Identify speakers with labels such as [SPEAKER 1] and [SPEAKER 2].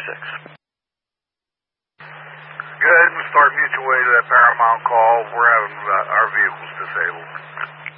[SPEAKER 1] Go ahead and start mutual aid to that Paramount call. We're having our vehicles disabled.